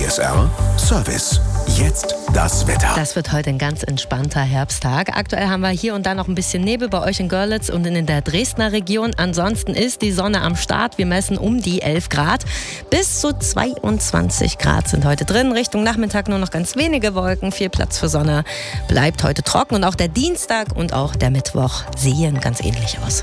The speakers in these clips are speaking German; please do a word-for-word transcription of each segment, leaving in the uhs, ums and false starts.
S R Service. Jetzt das Wetter. Das wird heute ein ganz entspannter Herbsttag. Aktuell haben wir hier und da noch ein bisschen Nebel bei euch in Görlitz und in der Dresdner Region. Ansonsten ist die Sonne am Start. Wir messen um die elf Grad. Bis zu zweiundzwanzig Grad sind heute drin. Richtung Nachmittag nur noch ganz wenige Wolken. Viel Platz für Sonne. Bleibt heute trocken. Und auch der Dienstag und auch der Mittwoch sehen ganz ähnlich aus.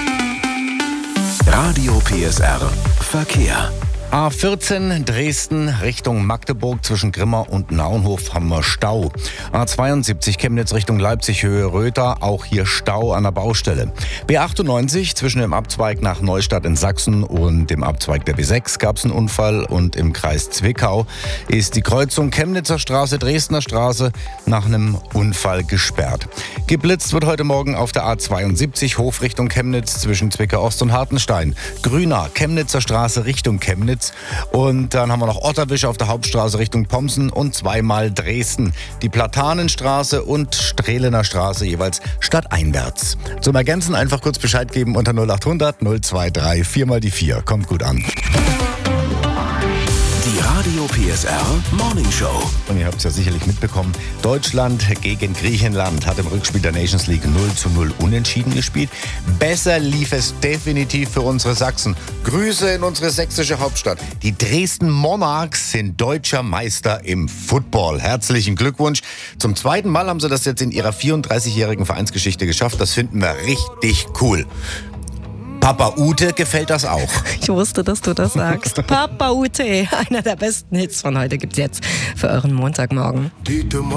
Radio P S R Verkehr. A vierzehn Dresden Richtung Magdeburg zwischen Grimma und Naunhof haben wir Stau. A zweiundsiebzig Chemnitz Richtung Leipzig Höhe Röther, auch hier Stau an der Baustelle. B achtundneunzig zwischen dem Abzweig nach Neustadt in Sachsen und dem Abzweig der B sechs gab es einen Unfall und im Kreis Zwickau ist die Kreuzung Chemnitzer Straße, Dresdner Straße nach einem Unfall gesperrt. Geblitzt wird heute Morgen auf der A zweiundsiebzig Hof Richtung Chemnitz zwischen Zwickau Ost und Hartenstein. Grüner Chemnitzer Straße Richtung Chemnitz. Und dann haben wir noch Otterwisch auf der Hauptstraße Richtung Pomsen und zweimal Dresden. Die Platanenstraße und Strehlener Straße jeweils stadteinwärts. Zum Ergänzen einfach kurz Bescheid geben unter null achthundert null zweiundzwanzig vier mal die vier. Kommt gut an. Die Radio P S R Morning Show. Und ihr habt es ja sicherlich mitbekommen, Deutschland gegen Griechenland hat im Rückspiel der Nations League null zu null unentschieden gespielt. Besser lief es definitiv für unsere Sachsen. Grüße in unsere sächsische Hauptstadt. Die Dresden Monarchs sind deutscher Meister im Football. Herzlichen Glückwunsch. Zum zweiten Mal haben sie das jetzt in ihrer vierunddreißigjährigen Vereinsgeschichte geschafft. Das finden wir richtig cool. Papa Ute gefällt das auch. Ich wusste, dass du das sagst. Papa Ute, einer der besten Hits von heute gibt's jetzt für euren Montagmorgen.